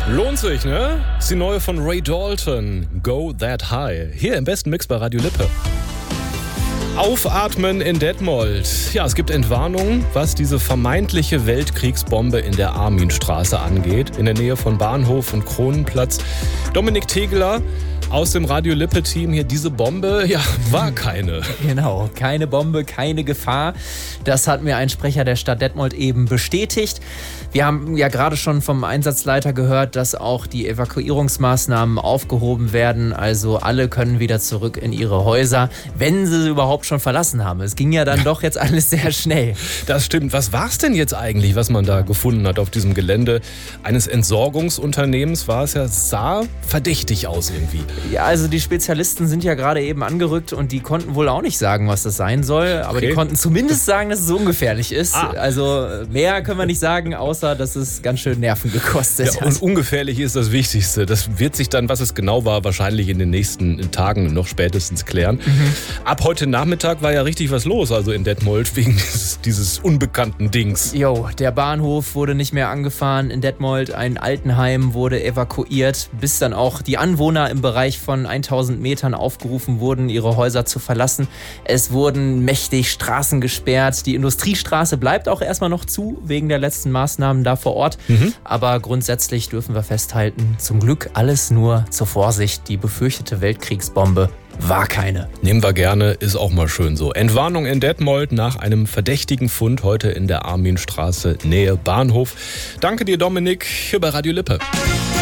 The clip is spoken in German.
Lohnt sich, ne? Ist die neue von Ray Dalton, Go That High. Hier im besten Mix bei Radio Lippe. Aufatmen in Detmold. Ja, es gibt Entwarnungen, was diese vermeintliche Weltkriegsbombe in der Arminstraße angeht, in der Nähe von Bahnhof und Kronenplatz. Dominik Tegeler aus dem Radio Lippe-Team hier, diese Bombe, ja, war keine. Genau, keine Bombe, keine Gefahr. Das hat mir ein Sprecher der Stadt Detmold eben bestätigt. Wir haben ja gerade schon vom Einsatzleiter gehört, dass auch die Evakuierungsmaßnahmen aufgehoben werden. Also alle können wieder zurück in ihre Häuser, wenn sie überhaupt schon verlassen haben. Es ging ja dann doch jetzt alles sehr schnell. Das stimmt. Was war es denn jetzt eigentlich, was man da gefunden hat auf diesem Gelände eines Entsorgungsunternehmens? War es ja, sah verdächtig aus irgendwie. Ja, also die Spezialisten sind ja gerade eben angerückt und die konnten wohl auch nicht sagen, was das sein soll. Aber die konnten zumindest sagen, dass es ungefährlich ist. Also mehr können wir nicht sagen, außer dass es ganz schön Nerven gekostet hat. Und ungefährlich ist das Wichtigste. Das wird sich dann, was es genau war, wahrscheinlich in den nächsten Tagen noch spätestens klären. Ab heute Nachmittag war ja richtig was los, also in Detmold, wegen dieses unbekannten Dings. Jo, der Bahnhof wurde nicht mehr angefahren in Detmold, ein Altenheim wurde evakuiert, bis dann auch die Anwohner im Bereich von 1000 Metern aufgerufen wurden, ihre Häuser zu verlassen. Es wurden mächtig Straßen gesperrt. Die Industriestraße bleibt auch erstmal noch zu, wegen der letzten Maßnahmen da vor Ort. Aber grundsätzlich dürfen wir festhalten, zum Glück alles nur zur Vorsicht. Die befürchtete Weltkriegsbombe war keine. Nehmen wir gerne, ist auch mal schön so. Entwarnung in Detmold nach einem verdächtigen Fund heute in der Arminstraße, Nähe Bahnhof. Danke dir, Dominik, hier bei Radio Lippe.